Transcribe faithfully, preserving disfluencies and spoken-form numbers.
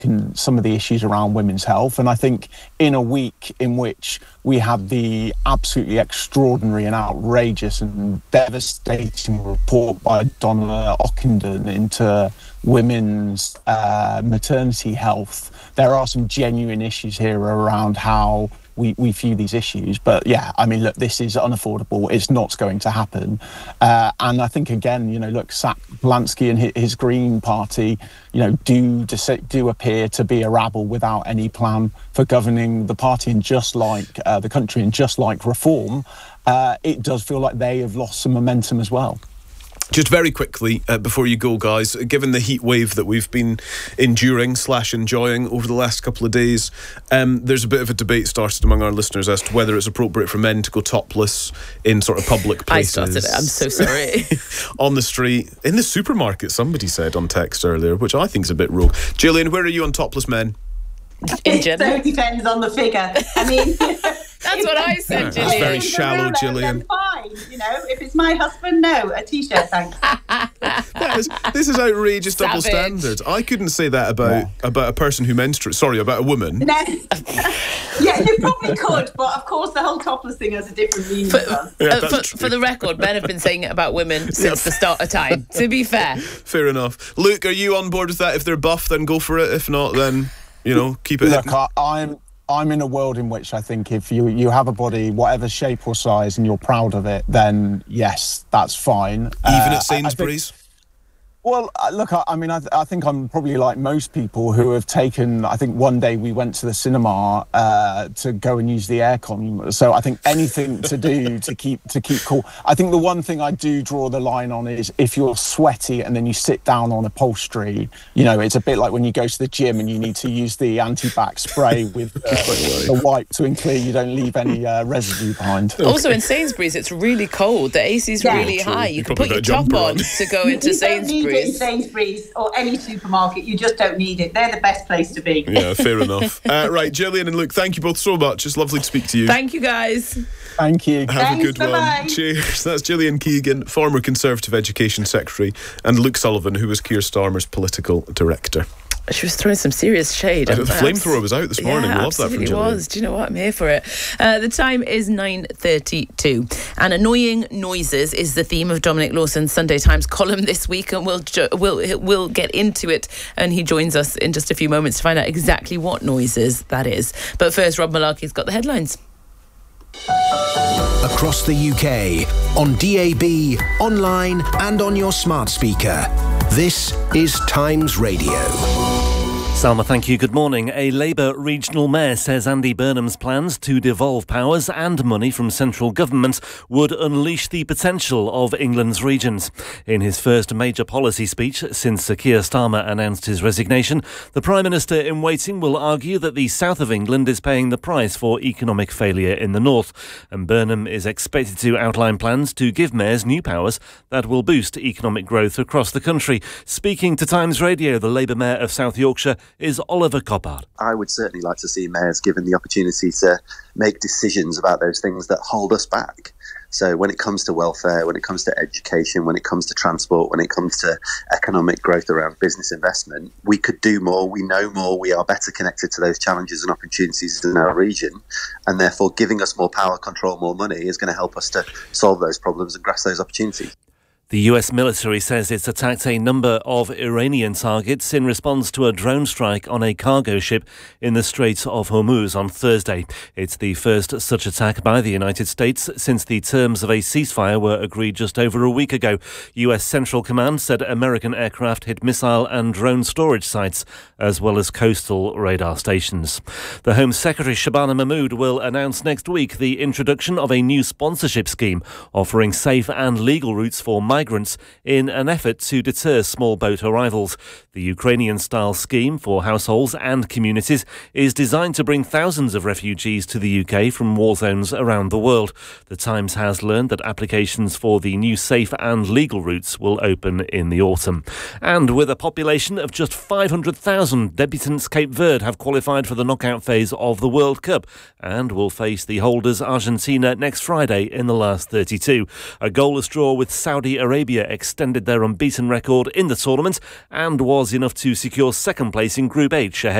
and some of the issues around women's health. And I think in a week in which we had the absolutely extraordinary and outrageous and devastating report by Donna Ockenden into women's uh, maternity health, there are some genuine issues here around how we, we view these issues. But yeah, I mean, look, this is unaffordable. It's not going to happen. Uh, and I think, again, you know, look, Zach Blansky and his, his Green Party, you know, do do appear to be a rabble without any plan for governing the party. And just like uh, the country and just like reform, uh, it does feel like they have lost some momentum as well. Just very quickly, uh, before you go, guys, given the heat wave that we've been enduring slash enjoying over the last couple of days, um, there's a bit of a debate started among our listeners as to whether it's appropriate for men to go topless in sort of public places. I started it, I'm so sorry. On the street, in the supermarket, somebody said on text earlier, which I think is a bit rogue. Gillian, where are you on topless men? In it general? So depends on the figure. I mean... That's what I said, Gillian. That's very shallow, Gillian. Then fine, you know. If it's my husband, no, a t-shirt, thanks. is, this is outrageous double standards. I couldn't say that about yeah. about a person who menstruates. Sorry, about a woman. No. Yeah, you probably could, but of course the whole topless thing has a different meaning. For, yeah, uh, for, for the record, men have been saying it about women since yeah. the start of time. To be fair. Fair enough. Luke, are you on board with that? If they're buff, then go for it. If not, then you know, keep it. Look, I, I'm. I'm in a world in which I think if you, you have a body, whatever shape or size, and you're proud of it, then yes, that's fine. Even uh, at Sainsbury's? Well, look, I, I mean, I, th- I think I'm probably like most people who have taken, I think one day we went to the cinema uh, to go and use the aircon. So I think anything to do to keep to keep cool. I think the one thing I do draw the line on is if you're sweaty and then you sit down on upholstery, you know, it's a bit like when you go to the gym and you need to use the anti-bac spray with uh, the wipe to ensure you don't leave any uh, residue behind. Also in Sainsbury's, it's really cold. The A C's yeah, really true. high. You, you can put your top on, on to go into Sainsbury's. In Sainsbury's or any supermarket, you just don't need it. They're the best place to be. Yeah, fair enough. Uh, right, Gillian and Luke, thank you both so much. It's lovely to speak to you. Thank you, guys. Thank you. Have Thanks, a good bye-bye. one. Cheers. That's Gillian Keegan, former Conservative Education Secretary, and Luke Sullivan, who was Keir Starmer's political director. She was throwing some serious shade. The flamethrower was out this morning. Yeah, Love that from Gillian. Was. Do you know what? I'm here for it. Uh, the time is nine thirty-two. And annoying noises is the theme of Dominic Lawson's Sunday Times column this week, and we'll ju- we'll we'll get into it. And he joins us in just a few moments to find out exactly what noises that is. But first, Rob Malarkey's got the headlines. Across the U K, on D A B, online and on your smart speaker. This is Times Radio. Salma, thank you. Good morning. A Labour regional mayor says Andy Burnham's plans to devolve powers and money from central government would unleash the potential of England's regions. In his first major policy speech since Keir Starmer announced his resignation, the Prime Minister in waiting will argue that the south of England is paying the price for economic failure in the north. And Burnham is expected to outline plans to give mayors new powers that will boost economic growth across the country. Speaking to Times Radio, the Labour mayor of South Yorkshire is Oliver Coppard. I would certainly like to see mayors given the opportunity to make decisions about those things that hold us back. So when it comes to welfare, when it comes to education, when it comes to transport, when it comes to economic growth around business investment, we could do more, we know more, we are better connected to those challenges and opportunities in our region, and therefore giving us more power, control, more money is going to help us to solve those problems and grasp those opportunities. The U S military says it's attacked a number of Iranian targets in response to a drone strike on a cargo ship in the Strait of Hormuz on Thursday. It's the first such attack by the United States since the terms of a ceasefire were agreed just over a week ago. U S Central Command said American aircraft hit missile and drone storage sites as well as coastal radar stations. The Home Secretary Shabana Mahmood will announce next week the introduction of a new sponsorship scheme offering safe and legal routes for migrants migrants in an effort to deter small boat arrivals. The Ukrainian-style scheme for households and communities is designed to bring thousands of refugees to the U K from war zones around the world. The Times has learned that applications for the new safe and legal routes will open in the autumn. And with a population of just five hundred thousand, debutants Cape Verde have qualified for the knockout phase of the World Cup and will face the holders Argentina next Friday in the last thirty-two. A goalless draw with Saudi Arabia Arabia extended their unbeaten record in the tournament and was enough to secure second place in Group H ahead